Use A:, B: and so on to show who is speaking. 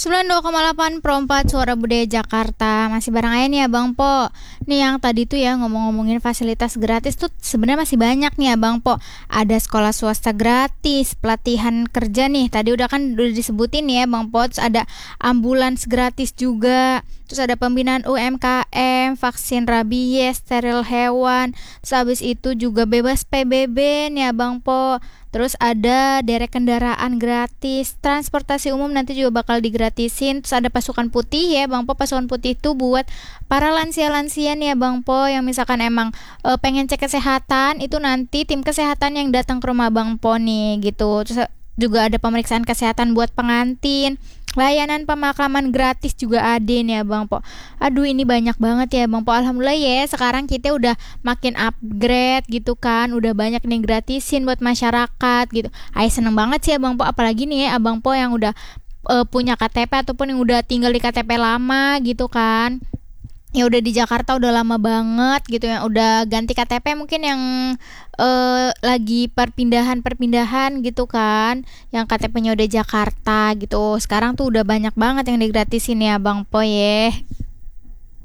A: 92,8 Pro 4 Suara Budaya Jakarta. Masih bareng aja nih Abang Po. Nih yang tadi tuh ya ngomong-ngomongin fasilitas gratis tuh sebenarnya masih banyak nih Abang Po. Ada sekolah swasta gratis, pelatihan kerja nih. Tadi udah disebutin ya Bang Po. Terus ada ambulans gratis juga. Terus ada pembinaan UMKM, vaksin rabies, steril hewan. Terus habis itu juga bebas PBB nih Abang Po. Terus ada derek kendaraan gratis, transportasi umum nanti juga bakal digratisin. Terus ada pasukan putih ya Bang Po. Pasukan putih itu buat para lansia-lansia nih ya Bang Po, yang misalkan emang pengen cek kesehatan, itu nanti tim kesehatan yang datang ke rumah Bang Po nih gitu. Terus juga ada pemeriksaan kesehatan buat pengantin. Layanan pemakaman gratis juga ada nih ya Bang Po. Aduh ini banyak banget ya Bang Po. Alhamdulillah ya sekarang kita udah makin upgrade gitu kan. Udah banyak nih gratisin buat masyarakat gitu. Ay seneng banget sih ya Bang Po. Apalagi nih ya Abang Po yang udah punya KTP ataupun yang udah tinggal di KTP lama gitu kan. Ya udah di Jakarta udah lama banget gitu ya, udah ganti KTP mungkin yang lagi perpindahan gitu kan, yang KTP-nya udah Jakarta gitu. Sekarang tuh udah banyak banget yang digratisin ya Bang Po ya.